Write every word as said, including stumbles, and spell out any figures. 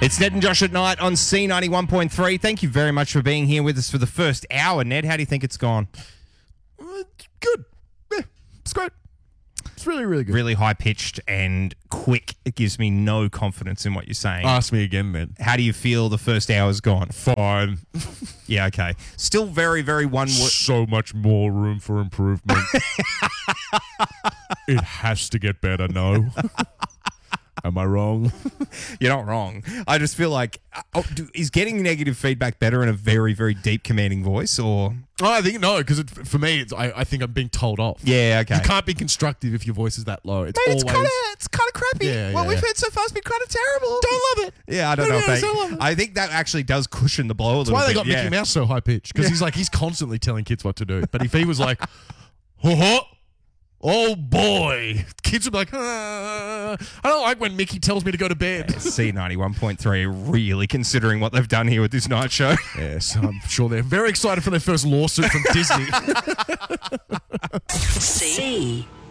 It's Ned and Josh at night on C ninety-one point three. Thank you very much for being here with us for the first hour. Ned, how do you think it's gone? Uh, good. Yeah, it's great. It's really, really good. Really high-pitched and quick. It gives me no confidence in what you're saying. Ask me again, man. How do you feel the first hour's gone? Fine. Yeah, okay. Still very, very one word. So much more room for improvement. It has to get better, no? Am I wrong? You're not wrong. I just feel like, oh, do, is getting negative feedback better in a very, very deep, commanding voice, or? Oh, I think no, because for me, it's, I, I think I'm being told off. Yeah, okay. You can't be constructive if your voice is that low. It's Mate, always. it's kind of it's kind of crappy. Yeah, what yeah, we've yeah. heard so far has been kind of terrible. Don't love it. Yeah, I don't No, know. no, if they, don't love it. I think that actually does cushion the blow a little That's why bit. they got yeah. Mickey Mouse so high pitched, because he's like he's constantly telling kids what to do. But if he was like, oh, oh boy, kids would be like, ah. I don't like when Mickey tells me to go to bed. C ninety-one point three really considering what they've done here with this night show. Yes, I'm sure they're very excited for their first lawsuit from Disney. C